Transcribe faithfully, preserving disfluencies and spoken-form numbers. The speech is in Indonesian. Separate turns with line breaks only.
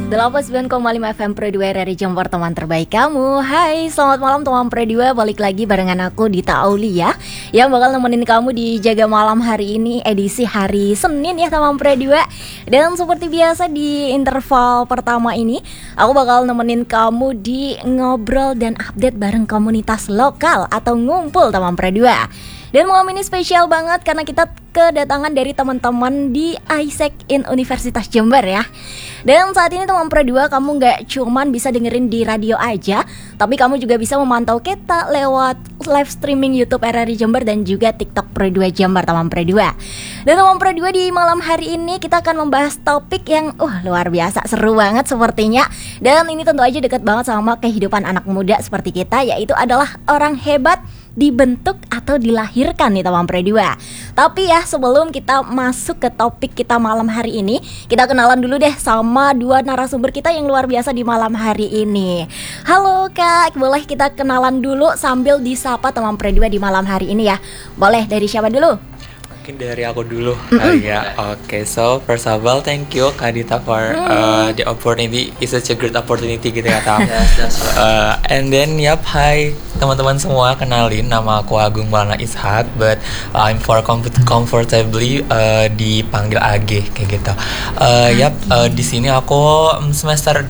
delapan puluh sembilan koma lima F M Pro dua R R I Jember, teman terbaik kamu. Hai, selamat malam teman Pro dua. Balik lagi barengan aku Dita Aulia yang bakal nemenin kamu di Jaga Malam hari ini, edisi hari Senin ya teman Pro dua. Dan seperti biasa di interval pertama ini, aku bakal nemenin kamu di ngobrol dan update bareng komunitas lokal atau ngumpul teman Pro dua. Dan malam ini spesial banget karena kita kedatangan dari teman-teman di I S E C in Universitas Jember ya. Dan saat ini teman Pro dua, kamu gak cuman bisa dengerin di radio aja, tapi kamu juga bisa memantau kita lewat live streaming YouTube R R I Jember dan juga TikTok Pro dua Jember teman Pro dua. Dan teman Pro dua, di malam hari ini kita akan membahas topik yang uh luar biasa, seru banget sepertinya. Dan ini tentu aja dekat banget sama kehidupan anak muda seperti kita, yaitu adalah orang hebat dibentuk atau dilahirkan nih teman Pro dua. Tapi ya sebelum kita masuk ke topik kita malam hari ini, kita kenalan dulu deh sama dua narasumber kita yang luar biasa di malam hari ini. Halo Kak, boleh kita kenalan dulu sambil disapa teman Pro dua di malam hari ini ya. Boleh dari siapa dulu?
Mungkin dari aku dulu kali ya. Oke, okay, so first of all, thank you Kak Dita for uh, the opportunity. It's such a great opportunity gitu ya Tam. Yes, uh, and then yap, hi teman-teman semua, kenalin nama aku Agung Maulana Ishak, but I'm for comfort- comfortably uh, dipanggil A G kayak gitu. Uh, yap, uh, di sini aku semester